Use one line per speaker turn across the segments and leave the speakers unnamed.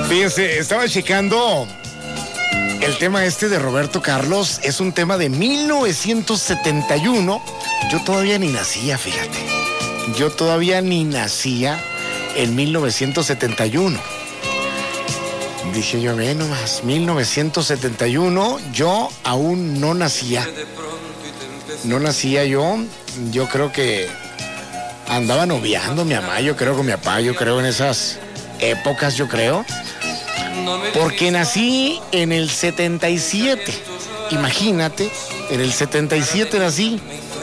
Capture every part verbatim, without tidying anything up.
Fíjense, estaba checando el tema este de Roberto Carlos. Es un tema de mil novecientos setenta y uno. Yo todavía ni nacía, fíjate. Yo todavía ni nacía en mil novecientos setenta y uno. Dije yo, ve nomás, mil novecientos setenta y uno, yo aún no nacía. No nacía yo. Yo creo que andaba noviando mi mamá, yo creo con mi papá, yo creo en esas épocas, yo creo. Porque nací en el setenta y siete. Imagínate, en el setenta y siete nací.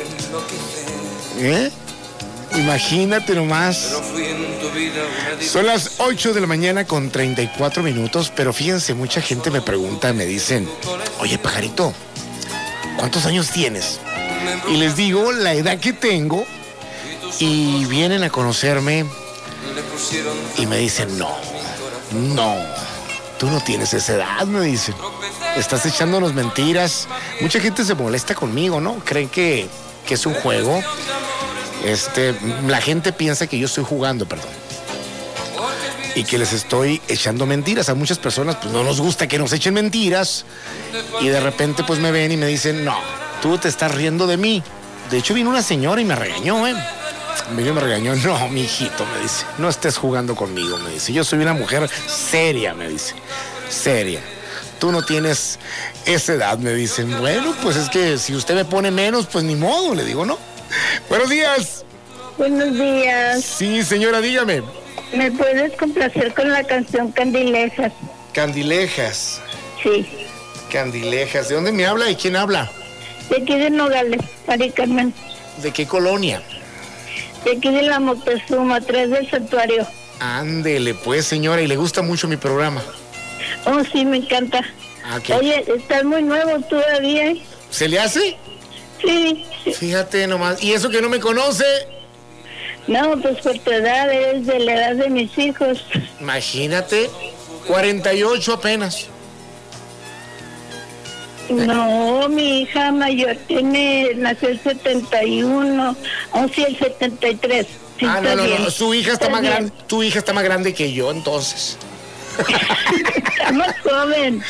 ¿Eh? Imagínate nomás. Son las ocho de la mañana con treinta y cuatro minutos, pero fíjense, mucha gente me pregunta, me dicen, oye, pajarito, ¿cuántos años tienes? Y les digo la edad que tengo y vienen a conocerme y me dicen, no, no, tú no tienes esa edad, me dicen. Estás echándonos mentiras. Mucha gente se molesta conmigo, ¿no? Creen que, que es un juego. Este, la gente piensa que yo estoy jugando, perdón, y que les estoy echando mentiras. A muchas personas pues no nos gusta que nos echen mentiras y de repente pues me ven y me dicen, no, tú te estás riendo de mí. De hecho vino una señora y me regañó, ¿eh? Vino y me regañó, no, mi hijito, me dice, no estés jugando conmigo, me dice. Yo soy una mujer seria, me dice, seria. Tú no tienes esa edad, me dicen. Bueno, pues es que si usted me pone menos, pues ni modo, le digo, ¿no? Buenos días.
Buenos días.
Sí, señora, dígame.
¿Me puedes complacer con la canción Candilejas?
Candilejas.
Sí.
Candilejas. ¿De dónde me habla y quién habla?
De aquí de Nogales, Mari Carmen.
¿De qué colonia?
De aquí de la Moctezuma, atrás del santuario.
Ándele, pues, señora, y le gusta mucho mi programa.
Oh, sí, me encanta.
Ah, ¿qué?
Oye, estás muy nuevo todavía.
¿Se le hace?
Sí.
Fíjate nomás. ¿Y eso que no me conoce?
No, pues por tu edad, eres de la edad de mis hijos.
Imagínate, cuarenta y ocho apenas.
No, mi hija mayor tiene, nació el setenta y uno, o sí, el setenta y tres. Sí,
ah, no, no,
bien.
no, su hija está,
está
más
bien.
grande, tu hija está más grande que yo, entonces.
Está más joven.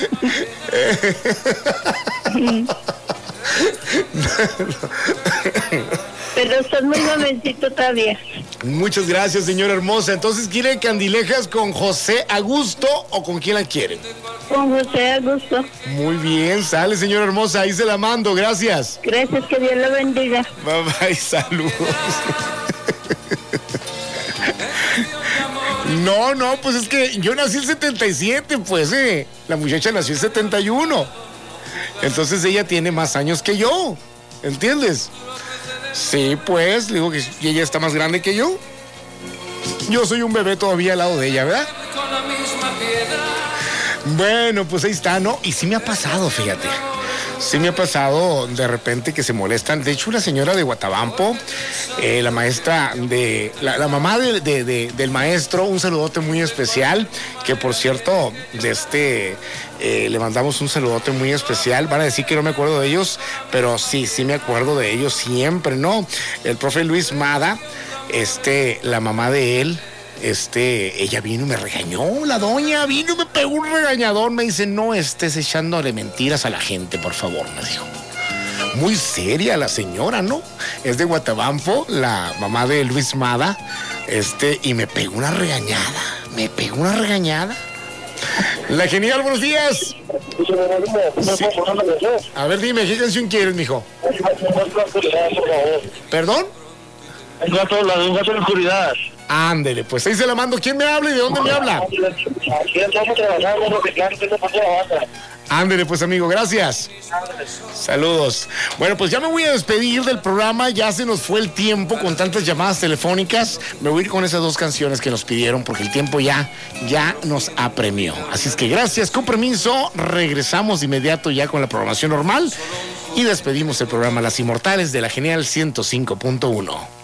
Pero estás muy jovencito todavía.
Muchas gracias, señora hermosa. Entonces, ¿quiere Candilejas con José Augusto o con quién la quieren?
Con José Augusto.
Muy bien, sale, señora hermosa. Ahí se la mando, gracias.
Gracias, que Dios la bendiga.
Bye bye, saludos. No, no, pues es que yo nací en setenta y siete, pues, eh. La muchacha nació en setenta y uno. Entonces ella tiene más años que yo, ¿entiendes? Sí, pues, digo que ella está más grande que yo. Yo soy un bebé todavía al lado de ella, ¿verdad? Bueno, pues ahí está, ¿no? Y sí me ha pasado, fíjate. Sí me ha pasado de repente que se molestan. De hecho, una señora de Guatabampo, eh, la maestra de... La, la mamá de, de, de, del maestro, un saludote muy especial, que por cierto, de este... Eh, le mandamos un saludote muy especial. Van a decir que no me acuerdo de ellos, pero sí, sí me acuerdo de ellos siempre, ¿no? El profe Luis Mada, este, la mamá de él, este, ella vino y me regañó, la doña vino y me pegó un regañador, me dice, no estés echándole mentiras a la gente, por favor, me dijo. Muy seria la señora, ¿no? Es de Guatabampo, la mamá de Luis Mada, este, y me pegó una regañada, me pegó una regañada. La genial, buenos días. Sí. A ver, dime, ¿qué canción quieres, mijo? ¿Perdón?
El gato, la de un gato en la oscuridad.
Ándele, pues ahí se la mando. ¿Quién me habla y de dónde me habla? Ándele, pues, amigo, gracias. Saludos. Bueno, pues ya me voy a despedir del programa. Ya se nos fue el tiempo con tantas llamadas telefónicas. Me voy a ir con esas dos canciones que nos pidieron porque el tiempo ya, ya nos apremió. Así es que gracias, con permiso. Regresamos de inmediato ya con la programación normal y despedimos el programa Las Inmortales de la Genial ciento cinco punto uno.